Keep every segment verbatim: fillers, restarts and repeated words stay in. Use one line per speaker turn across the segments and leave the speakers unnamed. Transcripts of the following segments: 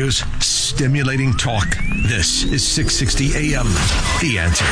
news, stimulating talk. This is six sixty A M. The Answer.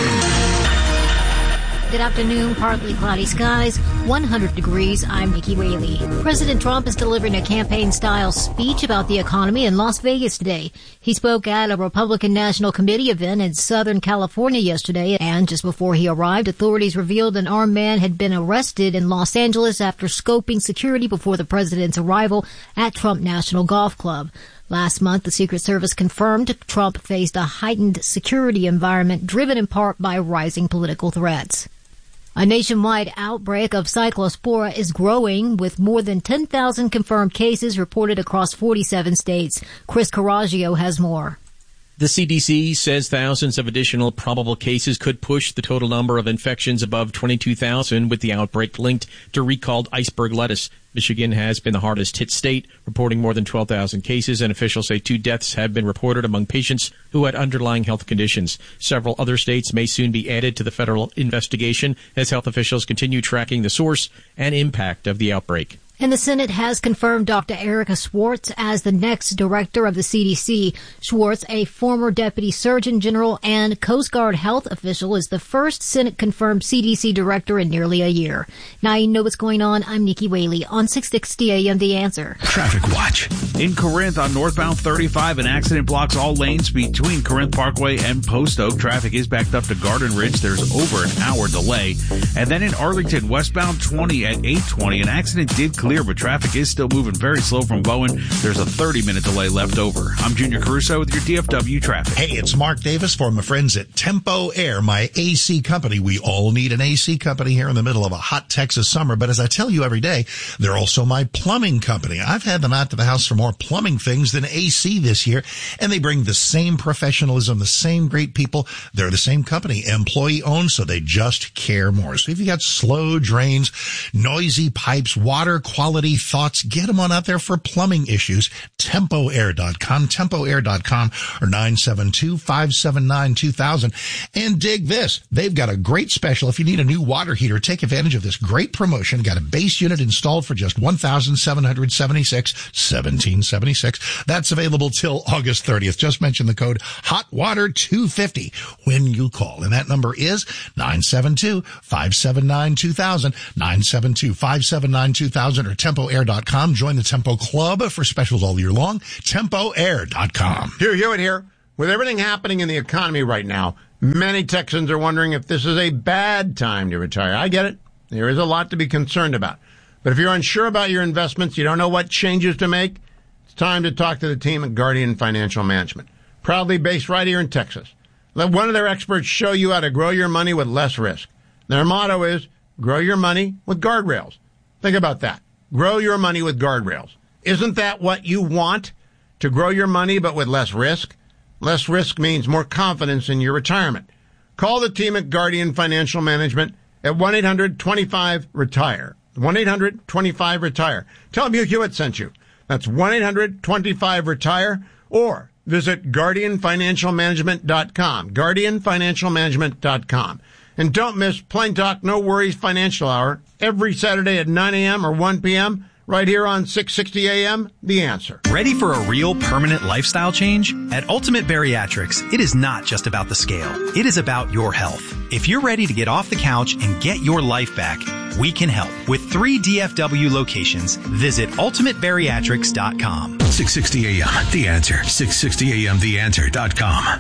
Good afternoon. Partly cloudy skies, one hundred degrees. I'm Nikki Whaley. President Trump is delivering a campaign-style speech about the economy in Las Vegas today. He spoke at a Republican National Committee event in Southern California yesterday, and just before he arrived, authorities revealed an armed man had been arrested in Los Angeles after scoping security before the president's arrival at Trump National Golf Club. Last month, the Secret Service confirmed Trump faced a heightened security environment driven in part by rising political threats. A nationwide outbreak of cyclospora is growing, with more than ten thousand confirmed cases reported across forty-seven states. Chris Caraggio has more.
The C D C says thousands of additional probable cases could push the total number of infections above twenty-two thousand, with the outbreak linked to recalled iceberg lettuce. Michigan has been the hardest hit state, reporting more than twelve thousand cases, and officials say two deaths have been reported among patients who had underlying health conditions. Several other states may soon be added to the federal investigation as health officials continue tracking the source and impact of the outbreak.
And the Senate has confirmed Doctor Erica Schwartz as the next director of the C D C. Schwartz, a former deputy surgeon general and Coast Guard health official, is the first Senate-confirmed C D C director in nearly a year. Now you know what's going on. I'm Nikki Whaley on six sixty A M The Answer.
Traffic Watch.
In Corinth on northbound thirty-five, an accident blocks all lanes between Corinth Parkway and Post Oak. Traffic is backed up to Garden Ridge. There's over an hour delay. And then in Arlington, westbound twenty at eight twenty, an accident did clear, but traffic is still moving very slow from Bowen. There's a thirty minute delay left over. I'm Junior Caruso with your D F W traffic.
Hey, it's Mark Davis for my friends at Tempo Air, my A C company. We all need an A C company here in the middle of a hot Texas summer, but as I tell you every day, they're also my plumbing company. I've had them out to the house for more plumbing things than A C this year, and they bring the same professionalism, the same great people. They're the same company, employee owned, so they just care more. So if you got slow drains, noisy pipes, water quality thoughts, get them on out there for plumbing issues. Tempo Air dot com, Tempo Air dot com, or nine seven two, five seven nine, two thousand. And dig this, they've got a great special. If you need a new water heater, take advantage of this great promotion. Got a base unit installed for just one thousand seven hundred seventy-six dollars, seventeen seventy-six. That's available till August thirtieth. Just mention the code hot water two fifty when you call. And that number is nine seven two, five seven nine, two thousand, nine seven two, five seven nine, two thousand, or Tempo Air dot com. Join the Tempo Club for specials all year long. Tempo Air dot com.
Here, Hewitt here. With everything happening in the economy right now, many Texans are wondering if this is a bad time to retire. I get it. There is a lot to be concerned about. But if you're unsure about your investments, you don't know what changes to make, it's time to talk to the team at Guardian Financial Management. Proudly based right here in Texas. Let one of their experts show you how to grow your money with less risk. Their motto is, grow your money with guardrails. Think about that. Grow your money with guardrails. Isn't that what you want? To grow your money but with less risk? Less risk means more confidence in your retirement. Call the team at Guardian Financial Management at one eight hundred, twenty-five, retire. one eight hundred, twenty-five, retire. Tell them Hugh Hewitt sent you. That's one eight hundred, twenty-five, retire. Or visit Guardian Financial Management dot com. Guardian Financial Management dot com. And don't miss Plain Talk No Worries Financial Hour every Saturday at nine a.m. or one p.m. right here on six sixty A M, The Answer.
Ready for a real permanent lifestyle change? At Ultimate Bariatrics, it is not just about the scale. It is about your health. If you're ready to get off the couch and get your life back, we can help. With three D F W locations, visit ultimate bariatrics dot com.
six sixty A M, The Answer. six sixty A M the answer dot com.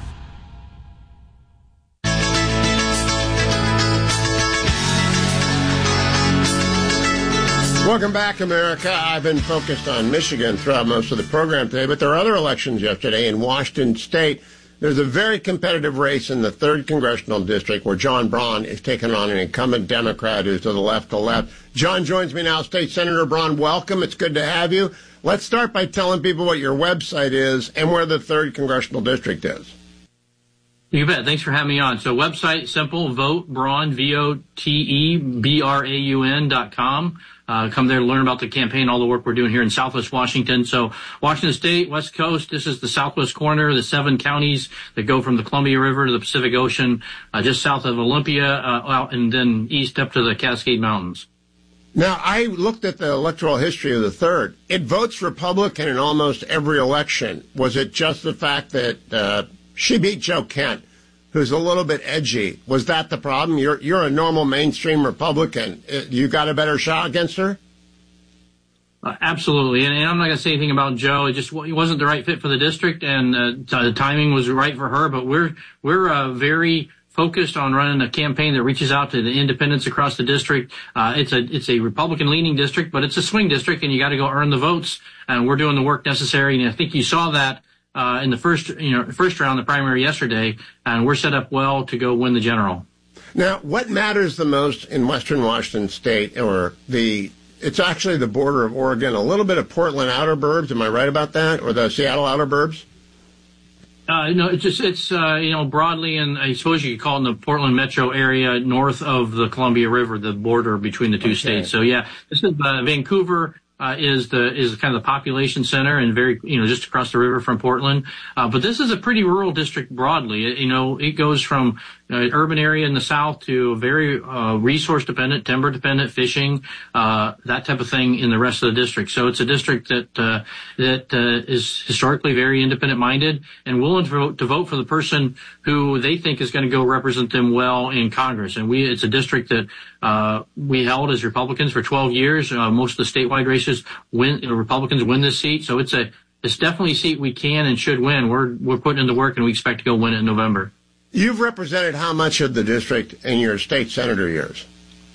Welcome back, America. I've been focused on Michigan throughout most of the program today, but there are other elections yesterday in Washington State. There's a very competitive race in the third Congressional District where John Braun is taking on an incumbent Democrat who's to the left to left. John joins me now. State Senator Braun, welcome. It's good to have you. Let's start by telling people what your website is and where the third Congressional District is.
You bet. Thanks for having me on. So website, simple, vote Braun, V O T E B R A U N dot com. Uh, come there to learn about the campaign, all the work we're doing here in Southwest Washington. So Washington State, West Coast, this is the southwest corner, the seven counties that go from the Columbia River to the Pacific Ocean, uh, just south of Olympia, uh, out and then east up to the Cascade Mountains.
Now, I looked at the electoral history of the third. It votes Republican in almost every election. Was it just the fact that uh, she beat Joe Kent, who's a little bit edgy? Was that the problem? You're you're a normal mainstream Republican. You got a better shot against her?
Uh, absolutely. And, and I'm not going to say anything about Joe. It just it wasn't the right fit for the district, and uh, t- the timing was right for her. But we're we're uh, very focused on running a campaign that reaches out to the independents across the district. Uh, it's a it's a Republican-leaning district, but it's a swing district, and you got to go earn the votes. And we're doing the work necessary. And I think you saw that uh, in the first you know first round, the primary yesterday. And we're set up well to go win the general.
Now, what matters the most in Western Washington State, or the it's actually the border of Oregon, a little bit of Portland outer burbs. Am I right about that, or the Seattle outer burbs?
Uh, no, it's just, it's, uh, you know, broadly, and I suppose you could call it in the Portland metro area north of the Columbia River, the border between the two okay. states. So yeah, this is, uh, Vancouver, uh, is the, is kind of the population center and very, you know, just across the river from Portland. Uh, but this is a pretty rural district broadly. It, you know, it goes from uh, urban area in the south to very, uh, resource dependent, timber dependent, fishing, uh, that type of thing in the rest of the district. So it's a district that, uh, that, uh, is historically very independent minded and willing to vote, to vote for the person who they think is going to go represent them well in Congress. And we, it's a district that, uh, we held as Republicans for twelve years. Uh, most of the statewide races win, you know, Republicans win this seat. So it's a, it's definitely a seat we can and should win. We're, we're putting in the work, and we expect to go win it in November.
You've represented how much of the district in your state senator years?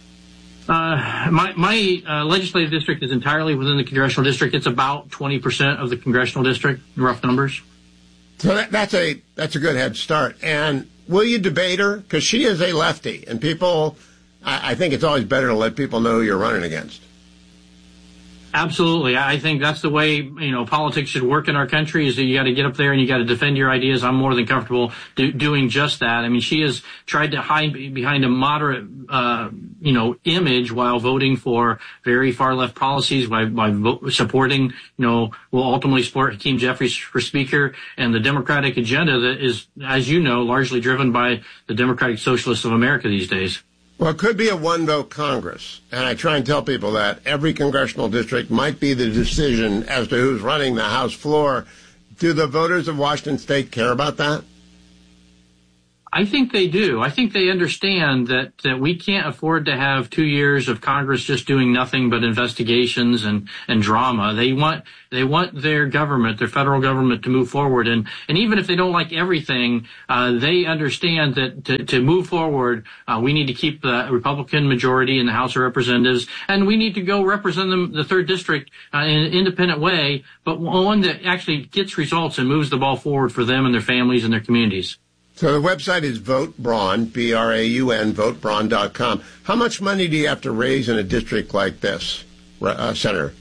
Uh, my, my, uh, legislative district is entirely within the congressional district. It's about twenty percent of the congressional district, rough numbers.
So that, that's a, that's a good head start. And will you debate her? Because she is a lefty, and people, I, I think it's always better to let people know who you're running against.
Absolutely. I think that's the way, you know, politics should work in our country, is that you got to get up there and you got to defend your ideas. I'm more than comfortable do, doing just that. I mean, she has tried to hide behind a moderate, uh, you know, image while voting for very far left policies, by, by vote, supporting, you know, will ultimately support Hakeem Jeffries for speaker, and the Democratic agenda that is, as you know, largely driven by the Democratic Socialists of America these days.
Well, it could be a one-vote Congress, and I try and tell people that every congressional district might be the decision as to who's running the House floor. Do the voters of Washington State care about that?
I think they do. I think they understand that, that we can't afford to have two years of Congress just doing nothing but investigations and, and drama. They want, they want their government, their federal government, to move forward. And, and even if they don't like everything, uh, they understand that to, to move forward, uh, we need to keep the Republican majority in the House of Representatives, and we need to go represent them, the third district, uh, in an independent way, but one that actually gets results and moves the ball forward for them and their families and their communities.
So the website is Vote Braun, B R A U N, vote braun dot com. How much money do you have to raise in a district like this, uh, Senator?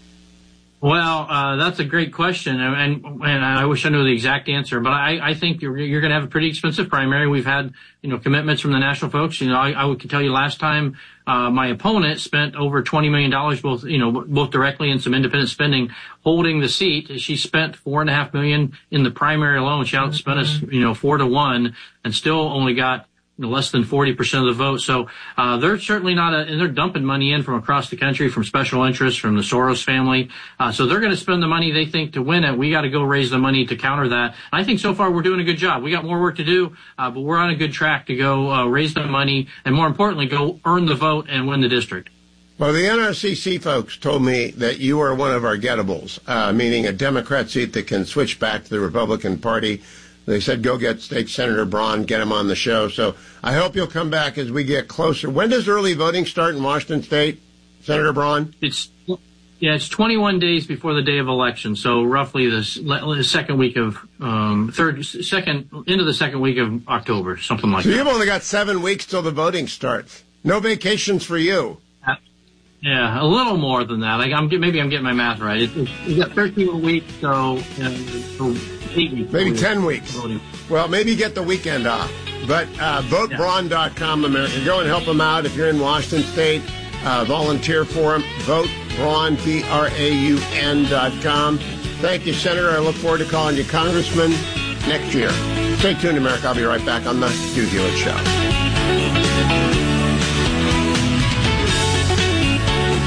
Well, uh, that's a great question, and, and I wish I knew the exact answer, but I, I think you're, you're going to have a pretty expensive primary. We've had, you know, commitments from the national folks. You know, I, I could tell you last time, uh, my opponent spent over twenty million dollars, both, you know, both directly and some independent spending, holding the seat. She spent four and a half million in the primary alone. She outspent us, you know, four to one, and still only got, you know, less than forty percent of the vote. So, uh, they're certainly not a, and they're dumping money in from across the country, from special interests, from the Soros family. Uh, so they're going to spend the money they think to win it. We got to go raise the money to counter that. I think so far we're doing a good job. We got more work to do, uh, but we're on a good track to go, uh, raise the money, and more importantly, go earn the vote and win the district.
Well, the N R C C folks told me that you are one of our gettables, uh, meaning a Democrat seat that can switch back to the Republican Party. They said, go get State Senator Braun, get him on the show. So I hope you'll come back as we get closer. When does early voting start in Washington State, Senator Braun?
It's, yeah, it's twenty-one days before the day of election. So roughly the second week of, um, third, second, into the second week of October, something like
so
that.
So you've only got seven weeks till the voting starts. No vacations for you.
Uh, Yeah, a little more than that. Like I'm, maybe I'm getting my math right. It's, it's, you got thirteen weeks, so, uh, so eight weeks.
Maybe ten weeks. Well, maybe get the weekend off. But uh, vote braun dot com, America. Go and help them out if you're in Washington State. Uh, volunteer for them. Vote Braun, B R A U N dot com. Thank you, Senator. I look forward to calling you Congressman next year. Stay tuned, America. I'll be right back on the Hugh Hewitt Show.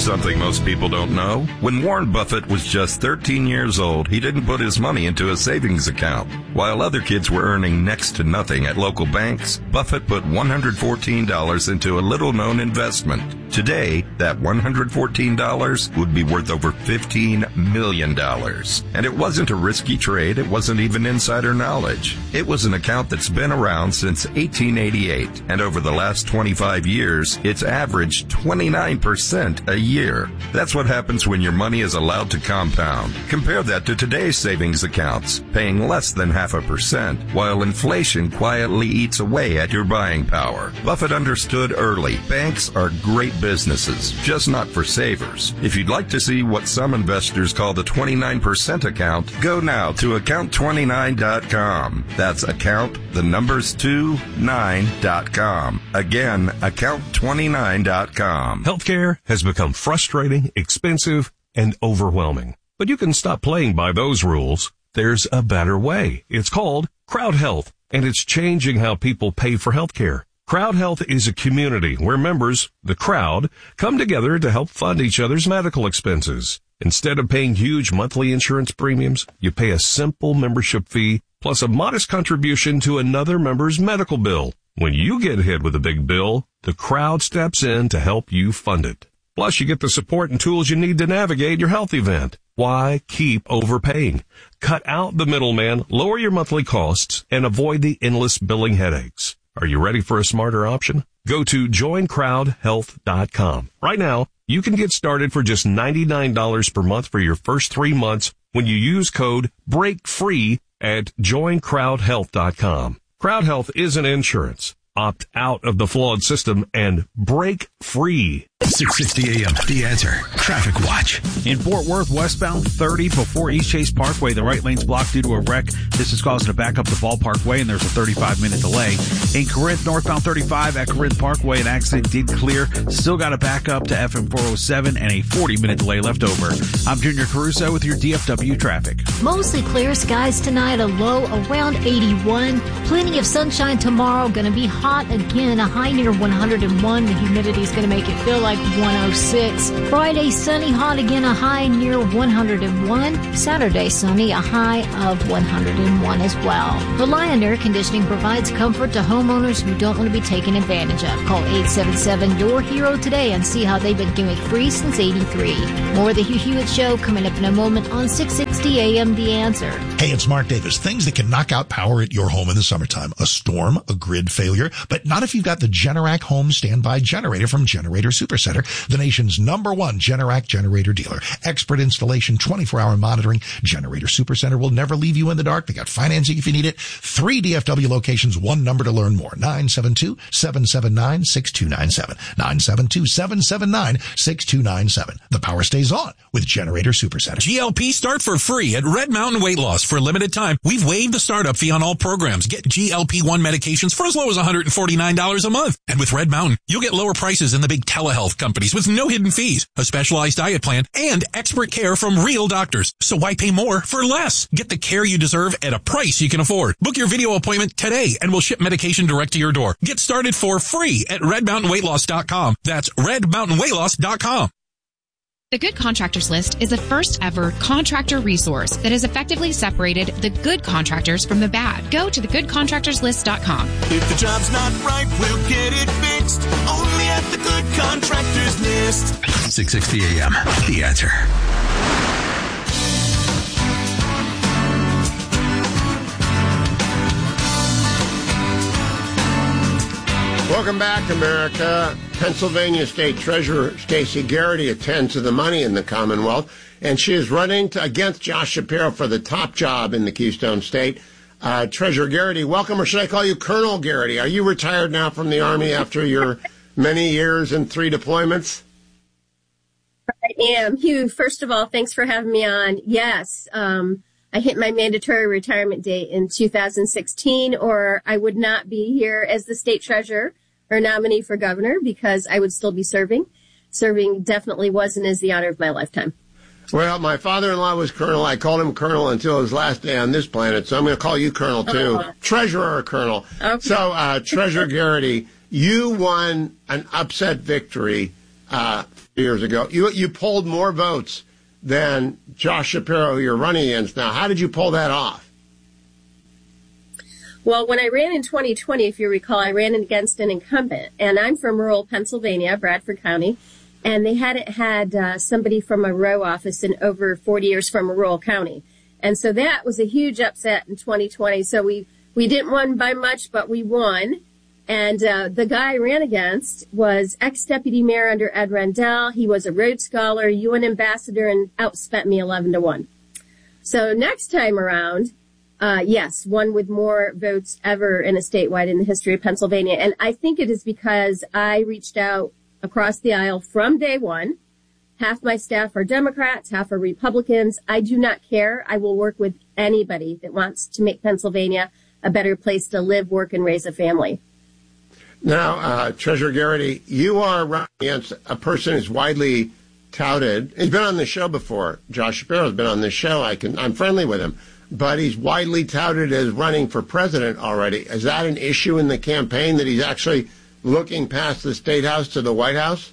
something most people don't know. When Warren Buffett was just thirteen years old, he didn't put his money into a savings account. While other kids were earning next to nothing at local banks, Buffett put one hundred fourteen dollars into a little-known investment. Today, that one hundred fourteen dollars would be worth over fifteen million dollars. And it wasn't a risky trade. It wasn't even insider knowledge. It was an account that's been around since eighteen eighty-eight. And over the last twenty-five years, it's averaged twenty-nine percent a year. That's what happens when your money is allowed to compound. Compare that to today's savings accounts, paying less than half a percent, while inflation quietly eats away at your buying power. Buffett understood early. Banks are great businesses, just not for savers. If you'd like to see what some investors call the twenty-nine percent account, go now to account twenty-nine dot com. That's account, the numbers two, nine dot com. Again, account twenty-nine dot com.
Healthcare has become frustrating, expensive, and overwhelming. But you can stop playing by those rules. There's a better way. It's called Crowd Health, and it's changing how people pay for healthcare. Crowd Health is a community where members, the crowd, come together to help fund each other's medical expenses. Instead of paying huge monthly insurance premiums, you pay a simple membership fee plus a modest contribution to another member's medical bill. When you get hit with a big bill, the crowd steps in to help you fund it. Plus, you get the support and tools you need to navigate your health event. Why keep overpaying? Cut out the middleman, lower your monthly costs, and avoid the endless billing headaches. Are you ready for a smarter option? Go to join crowd health dot com. Right now, you can get started for just ninety-nine dollars per month for your first three months when you use code BREAKFREE at join crowd health dot com. Crowd Health isn't insurance. Opt out of the flawed system and break free.
six sixty A M, The Answer. Traffic Watch.
In Fort Worth, westbound thirty before East Chase Parkway, the right lane's blocked due to a wreck. This is causing a backup to Ballpark Way, and there's a thirty-five minute delay. In Corinth, northbound thirty-five at Corinth Parkway, an accident did clear. Still got a backup to F M four oh seven and a forty minute delay left over. I'm Junior Caruso with your D F W traffic.
Mostly clear skies tonight, a low around eighty-one. Plenty of sunshine tomorrow, going to be hot again, a high near one hundred one. The humidity is going to make it feel like one oh six. Friday, sunny, hot again, a high near one hundred one. Saturday, sunny, a high of one hundred one as well. The Lion Air Conditioning provides comfort to homeowners who don't want to be taken advantage of. Call eight seven seven, D O O R, HERO today and see how they've been doing free since eighty-three. More of the Hugh Hewitt Show coming up in a moment on six sixty A M The Answer.
Hey, it's Mark Davis. Things that can knock out power at your home in the summertime. A storm, a grid failure, but not if you've got the Generac home standby generator from Generator Supercenter, the nation's number one Generac generator dealer. Expert installation, twenty-four hour monitoring. Generator Supercenter will never leave you in the dark. They got financing if you need it. Three D F W locations, one number to learn more. nine seven two, seven seven nine, six two nine seven. nine seven two, seven seven nine, six two nine seven. The power stays on with Generator Supercenter.
G L P start for free at Red Mountain Weight Loss. For a limited time, we've waived the startup fee on all programs. Get G L P one medications for as low as one hundred forty-nine dollars a month. And with Red Mountain, you'll get lower prices than the big telehealth companies with no hidden fees, a specialized diet plan, and expert care from real doctors. So why pay more for less? Get the care you deserve at a price you can afford. Book your video appointment today and we'll ship medication direct to your door. Get started for free at red mountain weight loss dot com. That's red mountain weight loss dot com.
The Good Contractors List is the first ever contractor resource that has effectively separated the good contractors from the bad. Go to the good contractors list dot com.
If the job's not right, we'll get it fixed. Only at the Good Contractors List.
six sixty A M, The Answer.
Welcome back, America. Pennsylvania State Treasurer Stacey Garrity attends to the money in the Commonwealth, and she is running to, against Josh Shapiro for the top job in the Keystone State. Uh, Treasurer Garrity, welcome, or should I call you Colonel Garrity? Are you retired now from the Army after your many years and three deployments?
I am. Hugh, first of all, thanks for having me on. Yes, um, I hit my mandatory retirement date in two thousand sixteen, or I would not be here as the state treasurer or nominee for governor because I would still be serving. Serving definitely was and is the honor of my lifetime.
Well, my father-in-law was Colonel. I called him Colonel until his last day on this planet, so I'm going to call you Colonel, too. Uh-huh. Treasurer or Colonel. Okay. So, uh, Treasurer Garrity, you won an upset victory uh, years ago. You you polled more votes than Josh Shapiro, who you're running against now. How did you pull that off?
Well, when I ran in twenty twenty, if you recall, I ran against an incumbent, and I'm from rural Pennsylvania, Bradford County, and they hadn't had uh, somebody from a row office in over forty years from a rural county. And so that was a huge upset in twenty twenty. So we, we didn't win by much, but we won. And uh, the guy I ran against was ex-deputy mayor under Ed Rendell. He was a Rhodes Scholar, U N ambassador, and outspent me eleven to one. So next time around, uh, yes, one with more votes ever in a statewide in the history of Pennsylvania. And I think it is because I reached out across the aisle from day one. Half my staff are Democrats, half are Republicans. I do not care. I will work with anybody that wants to make Pennsylvania a better place to live, work, and raise a family.
Now, uh, Treasurer Garrity, you are running against a person who's widely touted. He's been on the show before. Josh Shapiro's been on this show. I can, I'm friendly with him. But he's widely touted as running for president already. Is that an issue in the campaign, that he's actually looking past the State House to the White House?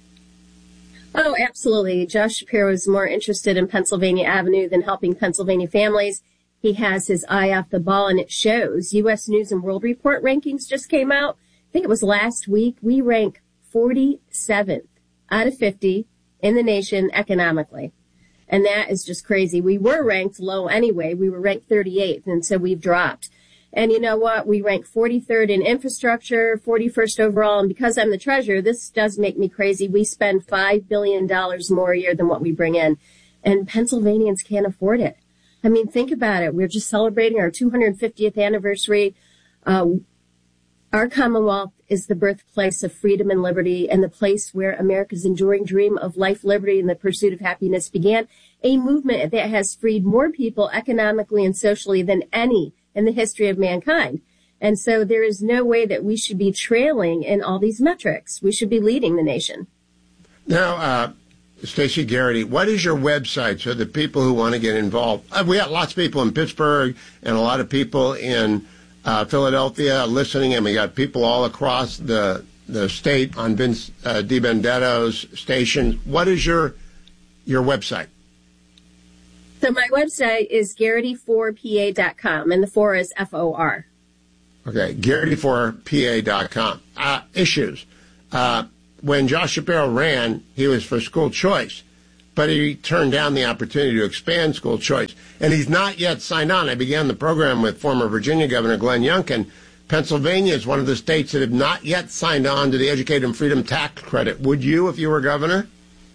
Oh, absolutely. Josh Shapiro is more interested in Pennsylvania Avenue than helping Pennsylvania families. He has his eye off the ball, and it shows. U S News and World Report rankings just came out. I think it was last week. We rank forty-seventh out of fifty in the nation economically. And that is just crazy. We were ranked low anyway. We were ranked thirty-eighth, and so we've dropped. And you know what? We rank forty-third in infrastructure, forty-first overall. And because I'm the treasurer, this does make me crazy. We spend five billion dollars more a year than what we bring in. And Pennsylvanians can't afford it. I mean, think about it. We're just celebrating our two hundred fiftieth anniversary. Uh, our Commonwealth is the birthplace of freedom and liberty, and the place where America's enduring dream of life, liberty, and the pursuit of happiness began. A movement that has freed more people economically and socially than any in the history of mankind. And so there is no way that we should be trailing in all these metrics. We should be leading the nation.
Now, uh, Stacey Garrity, what is your website so that people who want to get involved? Uh, we got lots of people in Pittsburgh and a lot of people in uh, Philadelphia listening, and we got people all across the the state on Vince uh, DiBenedetto's stations. What is your your website?
So my website is Garrity four P A dot com, and the four is F O R.
Okay, Garrity four P A dot com. Uh, issues. Uh, when Josh Shapiro ran, he was for school choice, but he turned down the opportunity to expand school choice. And he's not yet signed on. I began the program with former Virginia Governor Glenn Youngkin. Pennsylvania is one of the states that have not yet signed on to the Educated Freedom Tax Credit. Would you if you were governor?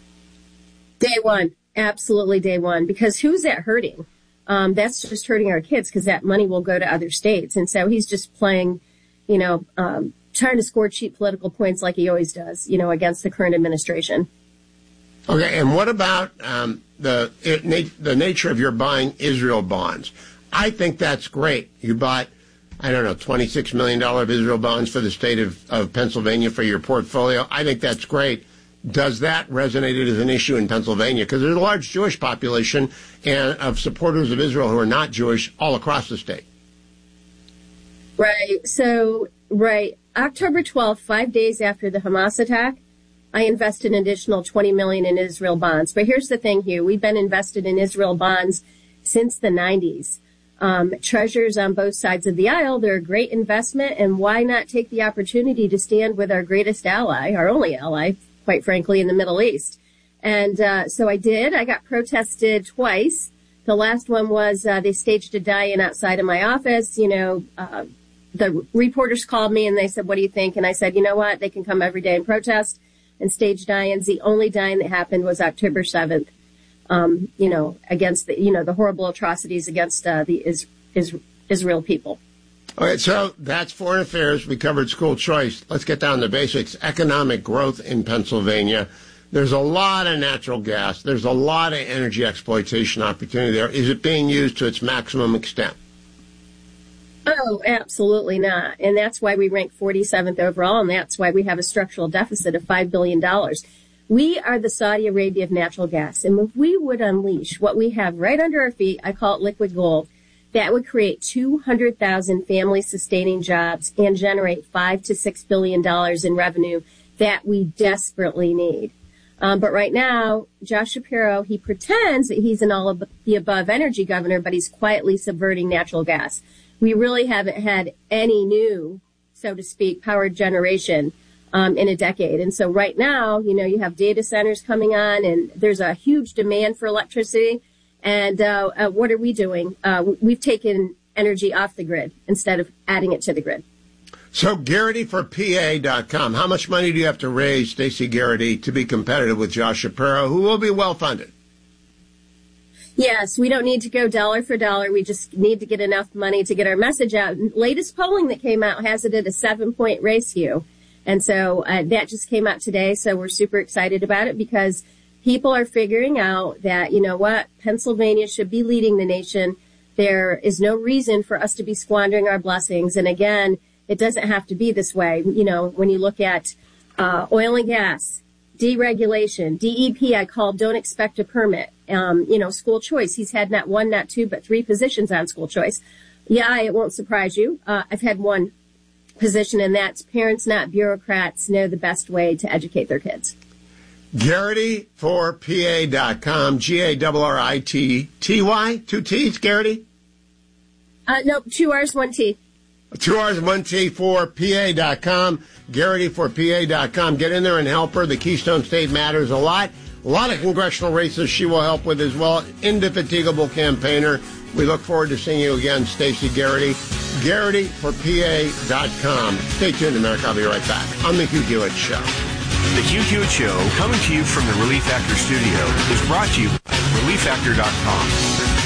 Day one. Absolutely day one. Because who's that hurting? Um, that's just hurting our kids, because that money will go to other states. And so he's just playing, you know, um, trying to score cheap political points like he always does, you know, against the current administration.
Okay, and what about um, the it, na- the nature of your buying Israel bonds? I think that's great. You bought, I don't know, twenty-six million dollars of Israel bonds for the state of, of Pennsylvania for your portfolio. I think that's great. Does that resonate as an issue in Pennsylvania? Because there's a large Jewish population and of supporters of Israel who are not Jewish all across the state.
Right. So, right. October twelfth, five days after the Hamas attack, I invested an additional twenty million dollars in Israel bonds. But here's the thing here. We've been invested in Israel bonds since the nineties. Um, treasurers on both sides of the aisle, they're a great investment. And why not take the opportunity to stand with our greatest ally, our only ally, quite frankly, in the Middle East? And uh, so I did. I got protested twice. The last one was uh, they staged a die-in outside of my office. You know, uh, the reporters called me and they said, what do you think? And I said, you know what? They can come every day and protest and stage die-ins. The only die-in that happened was October seventh, um, you know, against the, you know, the horrible atrocities against uh, the is, is, Israel people.
Okay, so that's foreign affairs. We covered school choice. Let's get down to basics. Economic growth in Pennsylvania. There's a lot of natural gas. There's a lot of energy exploitation opportunity there. Is it being used to its maximum extent?
Oh, absolutely not. And that's why we rank forty-seventh overall, and that's why we have a structural deficit of five billion dollars. We are the Saudi Arabia of natural gas, and if we would unleash what we have right under our feet, I call it liquid gold, that would create two hundred thousand family-sustaining jobs and generate five to six billion dollars in revenue that we desperately need. Um, but right now, Josh Shapiro, he pretends that he's an all of the above energy governor, but he's quietly subverting natural gas. We really haven't had any new, so to speak, power generation um, in a decade. And so right now, you know, you have data centers coming on, and there's a huge demand for electricity. And uh, uh, what are we doing? Uh, we've taken energy off the grid instead of adding it to the grid.
So Garrity for P A dot com. How much money do you have to raise, Stacey Garrity, to be competitive with Josh Shapiro, who will be well funded?
Yes, we don't need to go dollar for dollar. We just need to get enough money to get our message out. Latest polling that came out has it at a seven-point race, Hugh. And so uh, that just came out today, so we're super excited about it because people are figuring out that, you know what, Pennsylvania should be leading the nation. There is no reason for us to be squandering our blessings. And again, it doesn't have to be this way. You know, when you look at uh, oil and gas, deregulation, D E P, I call don't expect a permit. Um, you know, school choice. He's had not one, not two, but three positions on school choice. Yeah, it won't surprise you. Uh, I've had one position, and that's parents, not bureaucrats, know the best way to educate their kids.
Garrity for P A dot com, G A R R I T T Y, two T's, Garrity?
Uh, no, two R's, one T.
Two R's, one T for P A dot com, Garrity for P A dot com. Get in there and help her. The Keystone State matters a lot. A lot of congressional races she will help with as well. Indefatigable campaigner. We look forward to seeing you again, Stacey Garrity. Garrity for P A dot com. Stay tuned, America. I'll be right back on The Hugh Hewitt Show.
The Hugh Hewitt Show, coming to you from the Relief Factor studio, is brought to you by relief factor dot com.